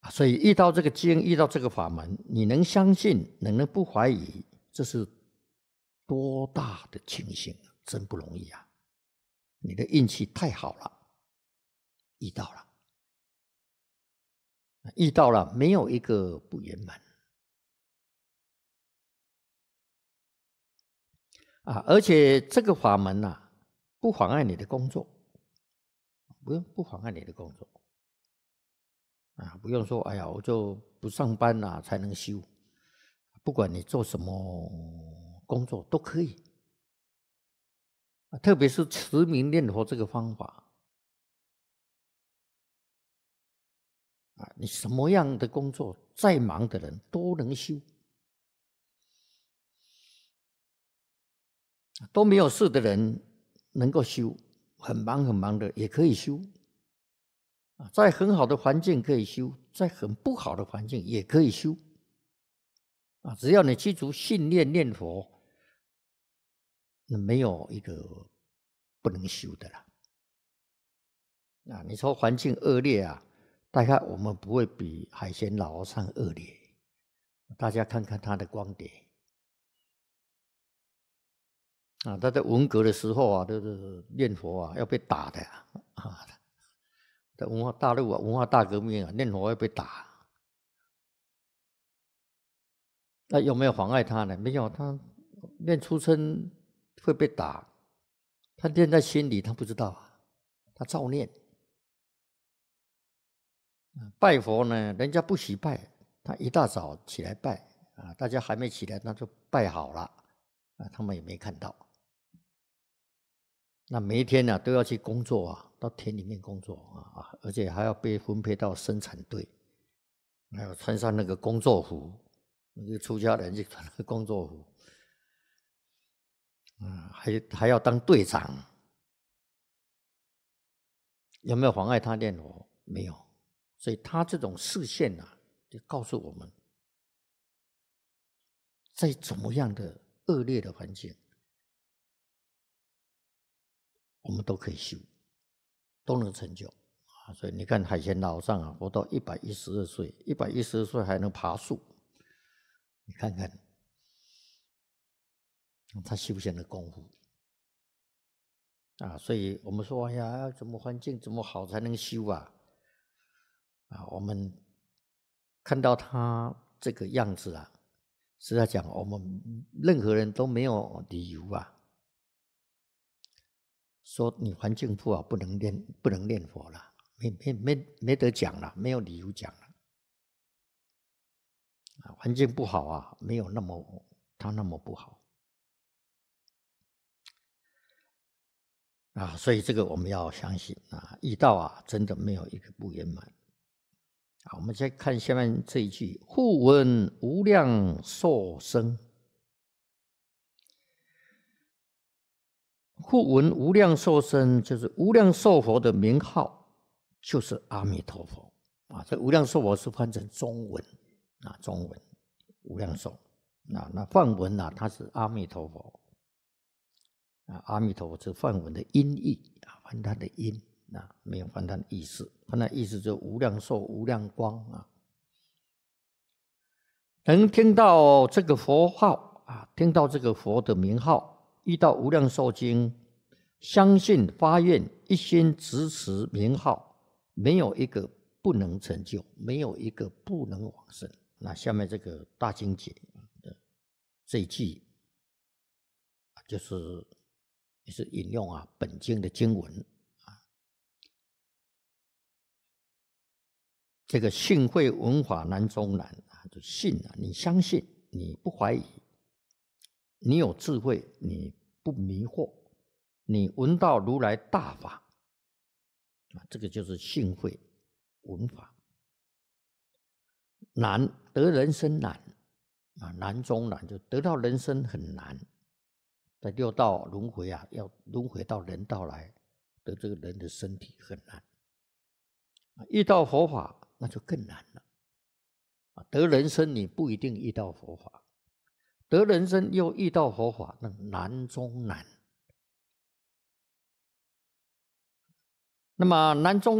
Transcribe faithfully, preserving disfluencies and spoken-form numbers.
所以遇到这个经，遇到这个法门，你能相信，能能不怀疑，这是多大的庆幸啊！真不容易啊！你的运气太好了，遇到了，遇到了，没有一个不圆满啊！而且这个法门啊，不妨碍你的工作，不用不妨碍你的工作啊！不用说，哎呀，我就不上班了、啊、才能修，不管你做什么工作都可以。特别是持名念佛这个方法啊，你什么样的工作，再忙的人都能修，都没有事的人能够修，很忙很忙的也可以修啊，在很好的环境可以修，在很不好的环境也可以修啊，只要你记住信念念佛，那没有一个不能修的了啊。你说环境恶劣啊，大概我们不会比海鲜老和尚恶劣。大家看看他的光碟啊，他在文革的时候啊，就是念佛啊，要被打的啊。在文化大陆啊，文化大革命啊，念佛要被打。那有没有妨碍他呢？没有，他念出声会被打，他念在心里，他不知道，他照念。拜佛呢，人家不许拜，他一大早起来拜啊，大家还没起来，那就拜好了啊，他们也没看到。那每一天呢、啊、都要去工作啊，到田里面工作啊，而且还要被分配到生产队，还要穿上那个工作服，那个出家人就穿那个工作服，啊，还还要当队长，有没有妨碍他念佛？没有，所以他这种视线啊，就告诉我们，在怎么样的恶劣的环境，我们都可以修，都能成就啊！所以你看海贤老上啊，活到一百一十二岁，一百一十二岁还能爬树，你看看他修行的功夫啊！所以我们说，哎呀，怎么环境怎么好才能修啊？啊，我们看到他这个样子啊，实在讲，我们任何人都没有理由啊，说你环境不好不能念不能念佛了，没没没没得讲了，没有理由讲了。啊，环境不好啊，没有那么他那么不好啊，所以这个我们要相信啊，遇到啊，真的没有一个不圆满。啊，我们再看下面这一句：复闻无量寿生。复闻无量寿生，就是无量寿佛的名号，就是阿弥陀佛啊。这无量寿佛是翻成中文啊，中文无量寿啊，那梵文啊，它是阿弥陀佛啊，阿弥陀佛是梵文的音译啊，翻它的音啊，没有翻它的意思，翻它的意思就是无量寿、无量光啊。能听到这个佛号啊，听到这个佛的名号，遇到无量寿经，相信发愿，一心执持名号，没有一个不能成就，没有一个不能往生。那下面这个大经解的这一句，就是也是引用啊本经的经文啊，这个信会闻法难中难啊，就信啊，你相信，你不怀疑，你有智慧，你不迷惑，你闻到如来大法啊，这个就是信会闻法。难得人生难啊，难中难，就得到人生很难，在六道轮回啊，要轮回到人道来得这个人的身体很难。遇到佛法那就更难了。得人生你不一定遇到佛法，得人生又遇到佛法，那难中难。那么难中